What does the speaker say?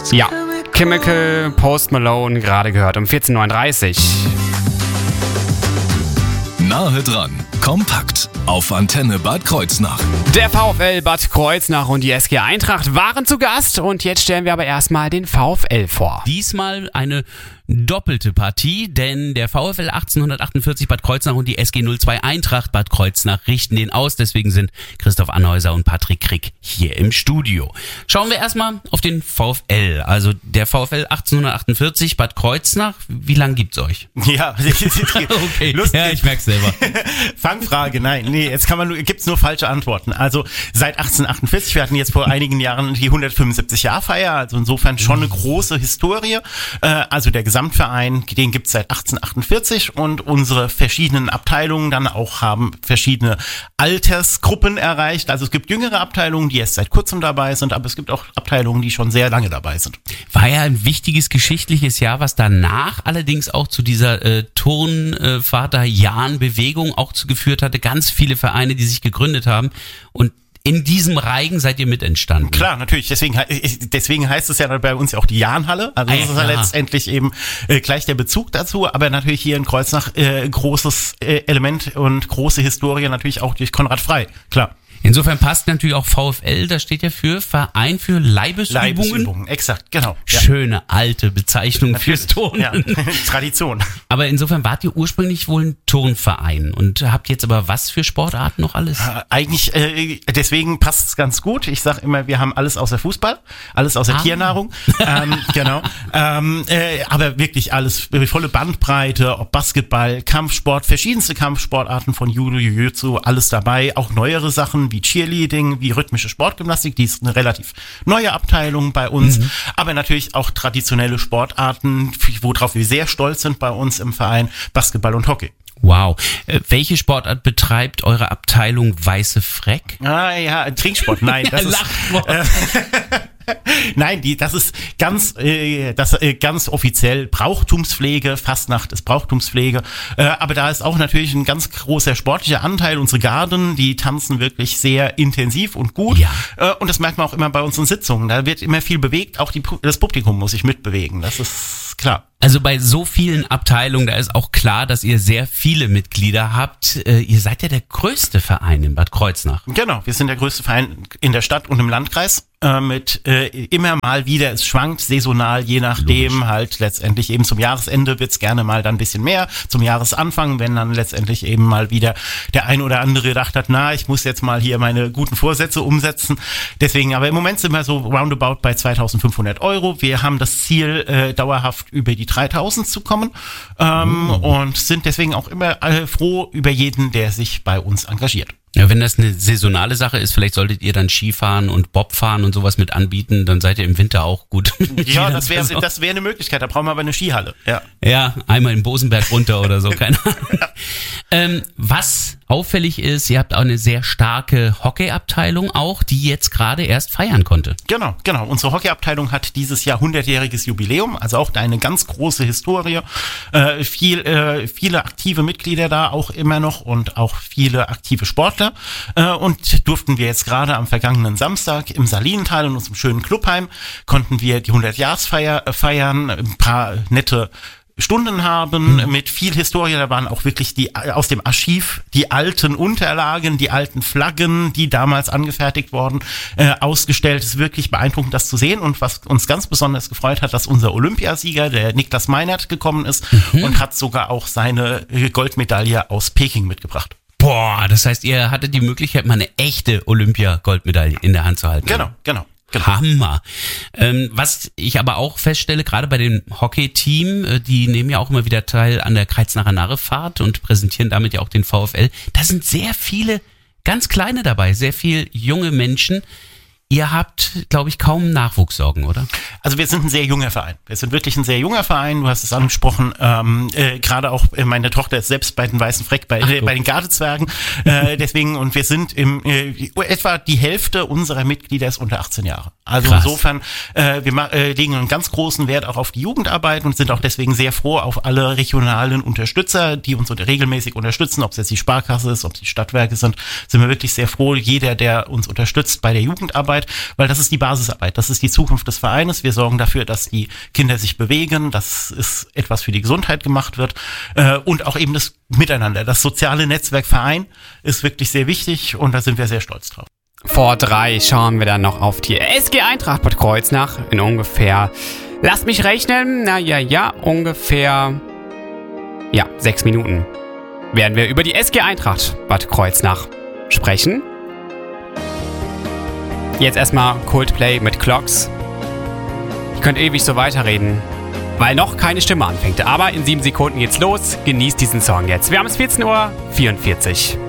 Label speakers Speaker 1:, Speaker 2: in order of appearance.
Speaker 1: Ja, Chemical, Post Malone, gerade gehört um 14.39 Uhr.
Speaker 2: Nahe dran, kompakt auf Antenne Bad Kreuznach.
Speaker 1: Der VfL Bad Kreuznach und die SG Eintracht waren zu Gast und jetzt stellen wir aber erstmal den VfL vor.
Speaker 3: Diesmal eine doppelte Partie, denn der VfL 1848 Bad Kreuznach und die SG 02 Eintracht Bad Kreuznach richten den aus. Deswegen sind Christoph Anhäuser und Patrick Krick hier im Studio. Schauen wir erstmal auf den VfL. Also der VfL 1848 Bad Kreuznach. Wie lange gibt's euch?
Speaker 4: Ja,
Speaker 3: okay.
Speaker 4: Lustig.
Speaker 3: Ja, ich merk's selber.
Speaker 4: Fangfrage, nein, nee, jetzt gibt's nur falsche Antworten. Also seit 1848, wir hatten jetzt vor einigen Jahren die 175-Jahr-Feier, also insofern schon eine große Historie. Also der Gesamtverein, den gibt's seit 1848 und unsere verschiedenen Abteilungen dann auch haben verschiedene Altersgruppen erreicht. Also es gibt jüngere Abteilungen, die erst seit kurzem dabei sind, aber es gibt auch Abteilungen, die schon sehr lange dabei sind.
Speaker 3: War ja ein wichtiges geschichtliches Jahr, was danach allerdings auch zu dieser Turnvater-Jahn-Bewegung auch geführt hatte. Ganz viele Vereine, die sich gegründet haben und in diesem Reigen seid ihr mit entstanden.
Speaker 4: Klar, natürlich. Deswegen heißt es ja bei uns ja auch die Jahnhalle. Also das ist ja letztendlich eben gleich der Bezug dazu. Aber natürlich hier in Kreuznach großes Element und große Historie natürlich auch durch Konrad Frey. Klar.
Speaker 3: Insofern passt natürlich auch VfL, das steht ja für Verein für Leibesübungen.
Speaker 4: Leibesübungen, exakt, genau. Ja.
Speaker 3: Schöne alte Bezeichnung fürs Turnen.
Speaker 4: Ja, Tradition.
Speaker 3: Aber insofern wart ihr ursprünglich wohl ein Turnverein und habt jetzt aber was für Sportarten noch alles?
Speaker 4: Eigentlich, deswegen passt es ganz gut. Ich sage immer, wir haben alles außer Fußball, alles außer Tiernahrung. Genau. Aber wirklich alles, volle Bandbreite, ob Basketball, Kampfsport, verschiedenste Kampfsportarten von Judo, Jiu-Jitsu, alles dabei. Auch neuere Sachen wie Cheerleading, wie rhythmische Sportgymnastik, die ist eine relativ neue Abteilung bei uns, aber natürlich auch traditionelle Sportarten, worauf wir sehr stolz sind bei uns im Verein, Basketball und Hockey.
Speaker 3: Wow. Welche Sportart betreibt eure Abteilung Weiße Freck?
Speaker 4: Ja, Trinksport, nein. Das ist, nein, das ist ganz offiziell Brauchtumspflege, Fastnacht ist Brauchtumspflege, aber da ist auch natürlich ein ganz großer sportlicher Anteil. Unsere Garden, die tanzen wirklich sehr intensiv und gut, und das merkt man auch immer bei unseren Sitzungen. Da wird immer viel bewegt, auch das Publikum muss sich mitbewegen, das ist klar.
Speaker 3: Also bei so vielen Abteilungen, da ist auch klar, dass ihr sehr viele Mitglieder habt. Ihr seid ja der größte Verein in Bad Kreuznach.
Speaker 4: Genau, wir sind der größte Verein in der Stadt und im Landkreis. Mit immer mal wieder, es schwankt saisonal, je nachdem halt letztendlich eben zum Jahresende wird's gerne mal dann ein bisschen mehr, zum Jahresanfang, wenn dann letztendlich eben mal wieder der ein oder andere gedacht hat, ich muss jetzt mal hier meine guten Vorsätze umsetzen. Deswegen, aber im Moment sind wir so roundabout bei 2.500 €. Wir haben das Ziel, dauerhaft über die 3.000 zu kommen, und sind deswegen auch immer froh über jeden, der sich bei uns engagiert.
Speaker 3: Ja, wenn das eine saisonale Sache ist, vielleicht solltet ihr dann Skifahren und Bobfahren und sowas mit anbieten, dann seid ihr im Winter auch gut.
Speaker 4: Ja, das wäre eine Möglichkeit, da brauchen wir aber eine Skihalle.
Speaker 3: Ja, einmal in Bosenberg runter oder so, keine Ahnung. Was auffällig ist, ihr habt auch eine sehr starke Hockeyabteilung auch, die jetzt gerade erst feiern konnte.
Speaker 4: Genau. Unsere Hockeyabteilung hat dieses Jahr 100-jähriges Jubiläum, also auch da eine ganz große Historie. Viele aktive Mitglieder da auch immer noch und auch viele aktive Sportler. Und durften wir jetzt gerade am vergangenen Samstag im Salinental in unserem schönen Clubheim, konnten wir die 100-Jahresfeier feiern, ein paar nette Stunden haben mit viel Historie. Da waren auch wirklich aus dem Archiv die alten Unterlagen, die alten Flaggen, die damals angefertigt wurden, ausgestellt. Es ist wirklich beeindruckend, das zu sehen. Und was uns ganz besonders gefreut hat, dass unser Olympiasieger, der Niklas Meinert, gekommen ist und hat sogar auch seine Goldmedaille aus Peking mitgebracht.
Speaker 3: Boah, das heißt, ihr hattet die Möglichkeit, mal eine echte Olympia-Goldmedaille in der Hand zu halten.
Speaker 4: Genau.
Speaker 3: Hammer. Was ich aber auch feststelle, gerade bei dem Hockey-Team, die nehmen ja auch immer wieder teil an der Kreuznacher Narrefahrt und präsentieren damit ja auch den VfL. Da sind sehr viele ganz kleine dabei, sehr viele junge Menschen. Ihr habt, glaube ich, kaum Nachwuchssorgen, oder?
Speaker 4: Also wir sind ein sehr junger Verein. Wir sind wirklich ein sehr junger Verein. Du hast es angesprochen. Gerade auch meine Tochter ist selbst bei den Weißen Freck, bei den Gardezwergen. Deswegen, und wir sind etwa die Hälfte unserer Mitglieder ist unter 18 Jahre. Also krass. Insofern, wir legen einen ganz großen Wert auch auf die Jugendarbeit und sind auch deswegen sehr froh auf alle regionalen Unterstützer, die uns regelmäßig unterstützen. Ob es jetzt die Sparkasse ist, ob es die Stadtwerke sind wir wirklich sehr froh. Jeder, der uns unterstützt bei der Jugendarbeit. Jugendarbeit, weil das ist die Basisarbeit, das ist die Zukunft des Vereines. Wir sorgen dafür, dass die Kinder sich bewegen, dass es etwas für die Gesundheit gemacht wird und auch eben das Miteinander. Das soziale Netzwerk Verein ist wirklich sehr wichtig und da sind wir sehr stolz drauf.
Speaker 1: Vor 3 schauen wir dann noch auf die SG Eintracht Bad Kreuznach in ungefähr, lasst mich rechnen, ungefähr 6 Minuten werden wir über die SG Eintracht Bad Kreuznach sprechen. Jetzt erstmal Coldplay mit Clocks. Ich könnte ewig so weiterreden, weil noch keine Stimme anfängt. Aber in 7 Sekunden geht's los. Genießt diesen Song jetzt. Wir haben es 14:44 Uhr.